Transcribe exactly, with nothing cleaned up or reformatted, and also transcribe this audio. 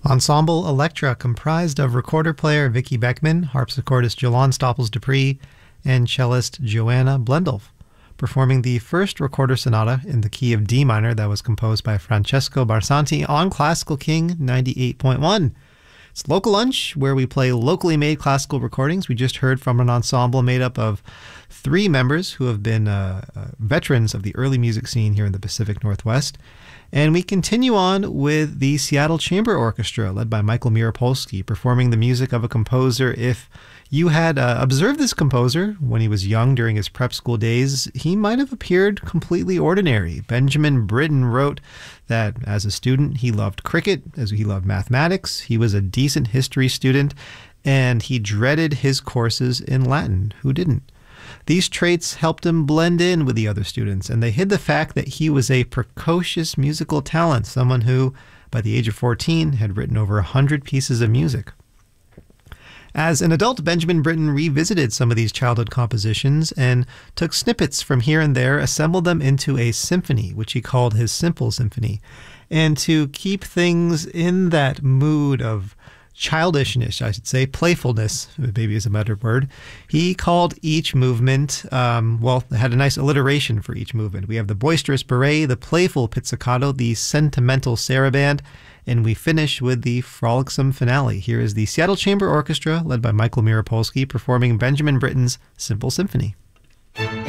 Ensemble Electra, comprised of recorder player Vicky Beckman, harpsichordist Jolon Stoppels-Dupree, and cellist Joanna Blendolf, performing the first recorder sonata in the key of D minor that was composed by Francesco Barsanti on Classical King ninety-eight point one. It's Local Lunch, where we play locally made classical recordings. We just heard from an ensemble made up of three members who have been uh, uh, veterans of the early music scene here in the Pacific Northwest. And we continue on with the Seattle Chamber Orchestra, led by Michael Miropolsky, performing the music of a composer. If you had uh, observed this composer when he was young during his prep school days, he might have appeared completely ordinary. Benjamin Britten wrote that as a student, he loved cricket, as he loved mathematics, he was a decent history student, and he dreaded his courses in Latin. Who didn't? These traits helped him blend in with the other students, and they hid the fact that he was a precocious musical talent, someone who, by the age of fourteen, had written over a hundred pieces of music. As an adult, Benjamin Britten revisited some of these childhood compositions and took snippets from here and there, assembled them into a symphony, which he called his Simple Symphony. And to keep things in that mood of childishness, I should say, playfulness, maybe is a better word, he called each movement, um, well, it had a nice alliteration for each movement. We have the boisterous beret, the playful pizzicato, the sentimental saraband, and we finish with the frolicsome finale. Here is the Seattle Chamber Orchestra, led by Michael Miropolsky, performing Benjamin Britten's Simple Symphony.